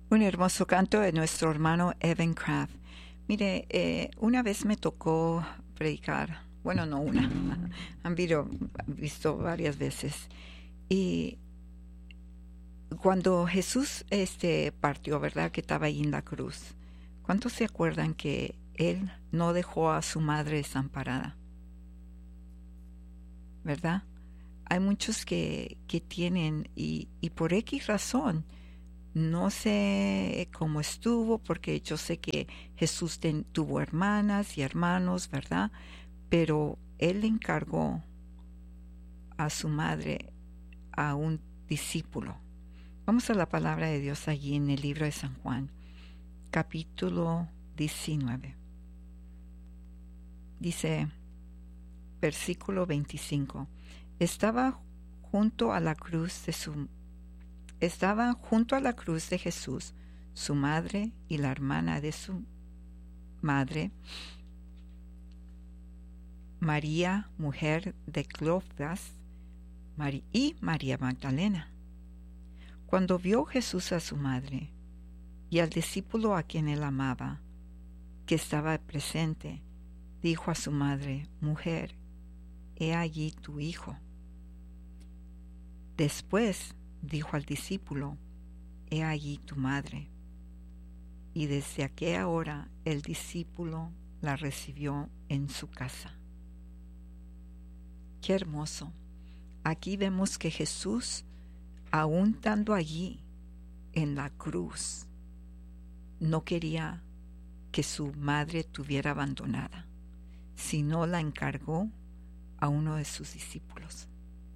Un hermoso canto de nuestro hermano Evan Craft. Mire, una vez me tocó predicar, bueno, no una, han visto varias veces. Y cuando Jesús partió, ¿verdad? Que estaba ahí en la cruz. ¿Cuántos se acuerdan que Él no dejó a su madre desamparada? ¿Verdad? Hay muchos que tienen y por X razón. No sé cómo estuvo, porque yo sé que Jesús tuvo hermanas y hermanos, ¿verdad? Pero Él le encargó a su madre, a un discípulo. Vamos a la palabra de Dios allí en el libro de San Juan, capítulo 19. Dice, versículo 25. Estaba junto a la cruz de Jesús, su madre y la hermana de su madre, María, mujer de Cleofas, y María Magdalena. Cuando vio Jesús a su madre y al discípulo a quien él amaba, que estaba presente, dijo a su madre: Mujer, he allí tu hijo. Después dijo al discípulo: He allí tu madre. Y desde aquella hora el discípulo la recibió en su casa. Qué hermoso. Aquí vemos que Jesús, aún estando allí en la cruz, no quería que su madre estuviera abandonada, sino la encargó a uno de sus discípulos.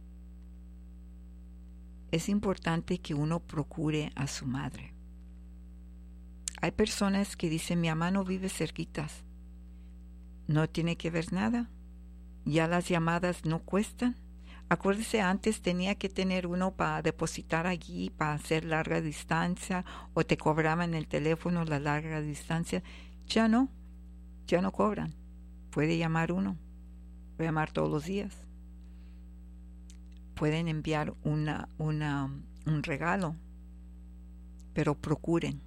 Es importante que uno procure a su madre. Hay personas que dicen: mi mamá no vive cerquitas, no tiene que ver nada, ya las llamadas no cuestan. Acuérdese, antes tenía que tener uno para depositar allí, para hacer larga distancia, o te cobraban el teléfono la larga distancia. Ya no cobran. Puede llamar uno, puede llamar todos los días. Pueden enviar un regalo, pero procuren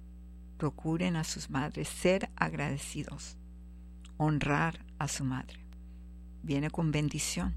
a sus madres, ser agradecidos, honrar a su madre. Viene con bendición.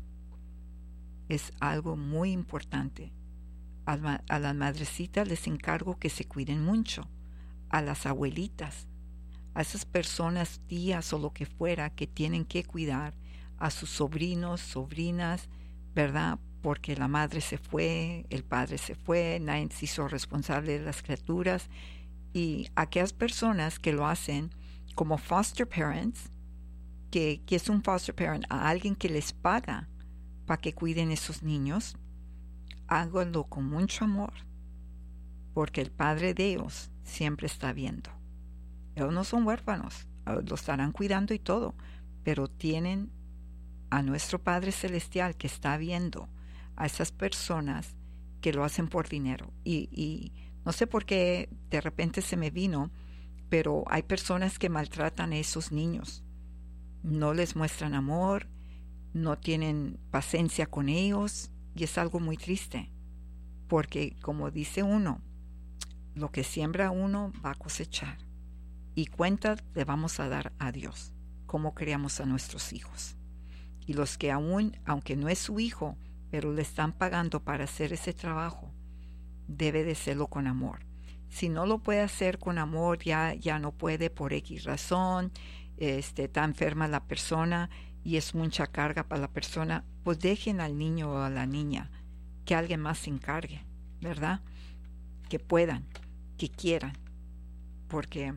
Es algo muy importante. A las madrecitas les encargo que se cuiden mucho. A las abuelitas, a esas personas, tías o lo que fuera, que tienen que cuidar a sus sobrinos, sobrinas, ¿verdad? Porque la madre se fue, el padre se fue, nadie se hizo responsable de las criaturas. Y aquellas personas que lo hacen como foster parents, que es un foster parent, a alguien que les paga para que cuiden esos niños, háganlo con mucho amor, porque el Padre de ellos siempre está viendo. Ellos no son huérfanos, lo estarán cuidando y todo, pero tienen a nuestro Padre Celestial que está viendo a esas personas que lo hacen por dinero. Y no sé por qué de repente se me vino, pero hay personas que maltratan a esos niños. No les muestran amor, no tienen paciencia con ellos, y es algo muy triste, porque como dice uno, lo que siembra uno va a cosechar, y cuenta le vamos a dar a Dios, cómo criamos a nuestros hijos. Y los que aunque no es su hijo, pero le están pagando para hacer ese trabajo, debe de hacerlo con amor. Si no lo puede hacer con amor, ya no puede por X razón, está enferma la persona y es mucha carga para la persona, pues dejen al niño o a la niña, que alguien más se encargue, ¿verdad? Que puedan, que quieran, porque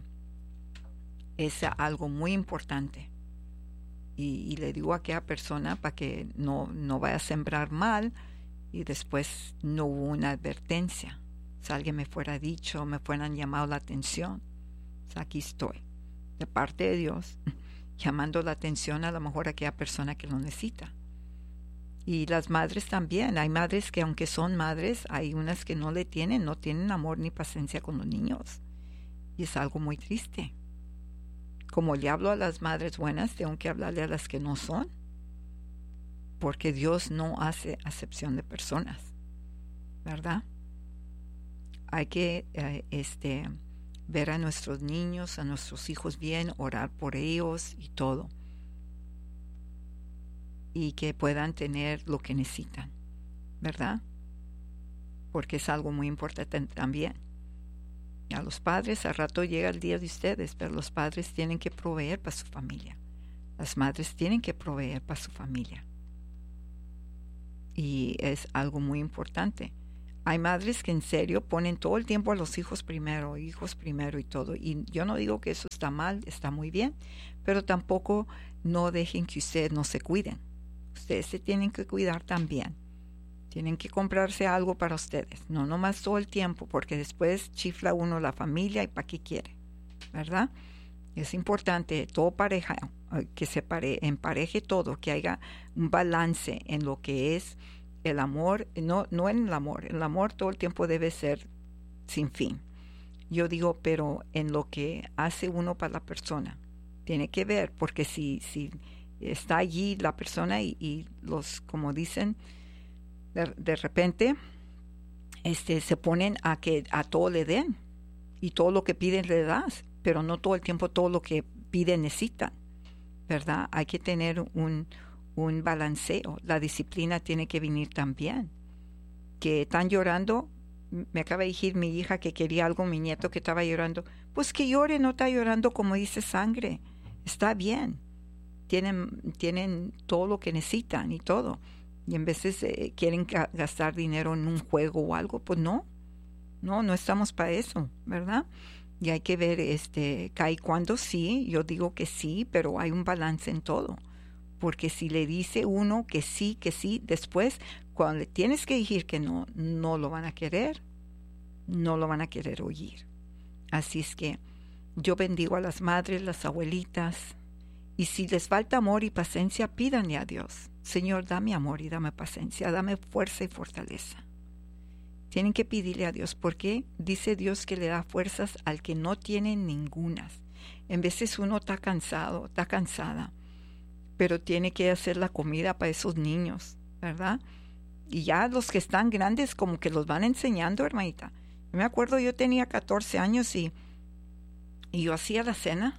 es algo muy importante. Y le digo a aquella persona para que no vaya a sembrar mal y después no hubo una advertencia. Si alguien me fuera dicho, me fueran llamado la atención, aquí estoy, de parte de Dios, llamando la atención a lo mejor a aquella persona que lo necesita. Y las madres también, hay madres que aunque son madres, hay unas que no tienen amor ni paciencia con los niños. Y es algo muy triste. Como le hablo a las madres buenas, tengo que hablarle a las que no son, porque Dios no hace acepción de personas, ¿verdad? hay que ver a nuestros niños, a nuestros hijos bien, orar por ellos y todo. Y que puedan tener lo que necesitan, ¿verdad? Porque es algo muy importante también. A los padres, al rato llega el día de ustedes, pero los padres tienen que proveer para su familia. Las madres tienen que proveer para su familia. Y es algo muy importante. Hay madres que en serio ponen todo el tiempo a los hijos primero y todo. Y yo no digo que eso está mal, está muy bien, pero tampoco no dejen que ustedes no se cuiden. Ustedes se tienen que cuidar también. Tienen que comprarse algo para ustedes, no nomás todo el tiempo, porque después chifla uno la familia y para qué quiere, ¿verdad? Es importante, todo pareja, que se empareje todo, que haya un balance en lo que es el amor, no en el amor todo el tiempo debe ser sin fin. Yo digo, pero en lo que hace uno para la persona, tiene que ver, porque si está allí la persona y los, como dicen, de repente se ponen a que a todo le den y todo lo que piden le das, pero no todo el tiempo todo lo que piden necesitan, ¿verdad? Hay que tener un balanceo. La disciplina tiene que venir también. Que están llorando, me acaba de decir mi hija que quería algo, mi nieto que estaba llorando, pues que llore, no está llorando como dice sangre, está bien, tienen todo lo que necesitan y todo. Y en veces quieren gastar dinero en un juego o algo, pues no estamos para eso, ¿verdad? Y hay que ver y cuando sí, yo digo que sí, pero hay un balance en todo. Porque si le dice uno que sí, después cuando le tienes que decir que no lo van a querer, no lo van a querer oír. Así es que yo bendigo a las madres, las abuelitas, y si les falta amor y paciencia, pídanle a Dios. Señor, dame amor y dame paciencia, dame fuerza y fortaleza. Tienen que pedirle a Dios, porque dice Dios que le da fuerzas al que no tiene ningunas. En veces uno está cansado, está cansada, pero tiene que hacer la comida para esos niños, ¿verdad? Y ya los que están grandes como que los van enseñando, hermanita. Yo me acuerdo, yo tenía 14 años y yo hacía la cena.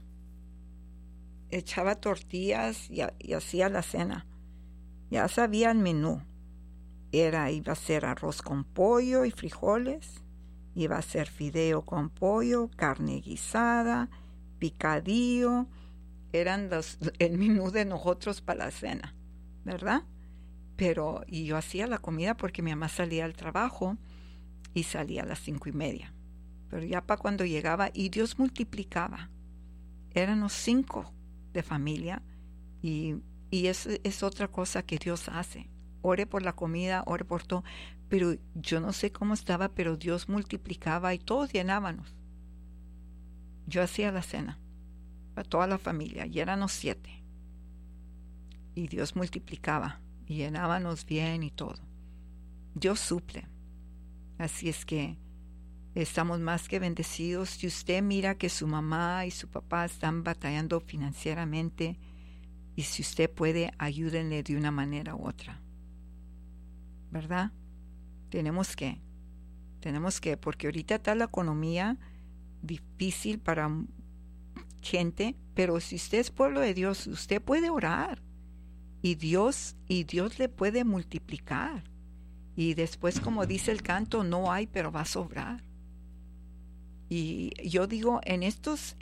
Echaba tortillas y hacía la cena. Ya sabía el menú. Iba a ser arroz con pollo y frijoles, iba a ser fideo con pollo, carne guisada, picadillo. Eran el menú de nosotros para la cena, ¿verdad? Y yo hacía la comida porque mi mamá salía al trabajo y salía a las 5:30. Pero ya para cuando llegaba, y Dios multiplicaba. Éramos 5 de familia y es otra cosa que Dios hace. Ore por la comida, ore por todo, pero yo no sé cómo estaba, pero Dios multiplicaba y todos llenábamos. Yo hacía la cena para toda la familia y éramos 7 y Dios multiplicaba y llenábamos bien y todo. Dios suple. Así es que estamos más que bendecidos. Si usted mira que su mamá y su papá están batallando financieramente, y si usted puede, ayúdenle de una manera u otra, ¿verdad? Tenemos que, porque ahorita está la economía difícil para gente, pero si usted es pueblo de Dios, usted puede orar y Dios le puede multiplicar. Y después, como dice el canto, no hay, pero va a sobrar. Y yo digo, en estos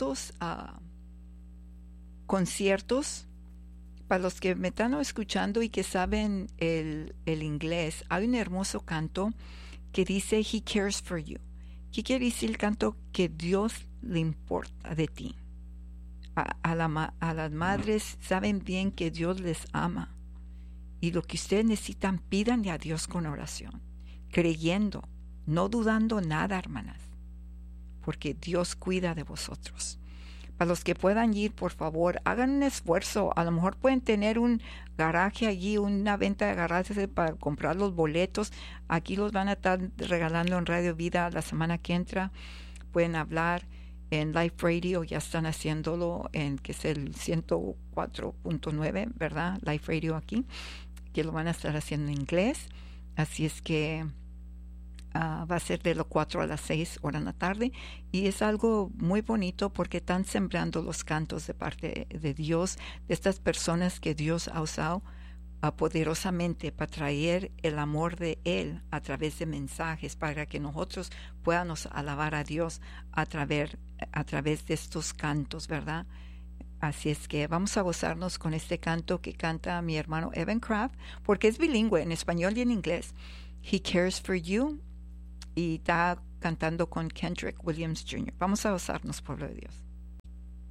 conciertos, para los que me están escuchando y que saben el inglés, hay un hermoso canto que dice He cares for you. ¿Qué quiere decir el canto? Que Dios le importa de ti. A las madres saben bien que Dios les ama. Y lo que ustedes necesitan, pídanle a Dios con oración, creyendo, no dudando nada, hermanas, porque Dios cuida de vosotros. Para los que puedan ir, por favor, hagan un esfuerzo. A lo mejor pueden tener un garaje allí, una venta de garajes para comprar los boletos. Aquí los van a estar regalando en Radio Vida la semana que entra. Pueden hablar en Life Radio, ya están haciéndolo que es el 104.9, ¿verdad? Life Radio aquí, que lo van a estar haciendo en inglés. Así es que Va a ser de las 4 a las 6 horas en la tarde, y es algo muy bonito porque están sembrando los cantos de parte de Dios, de estas personas que Dios ha usado poderosamente para traer el amor de Él a través de mensajes, para que nosotros podamos alabar a Dios a través de estos cantos, ¿verdad? Así es que vamos a gozarnos con este canto que canta mi hermano Evan Craft, porque es bilingüe en español y en inglés. He Cares for You, y está cantando con Kendrick Williams Jr. Vamos a gozarnos, pueblo de Dios.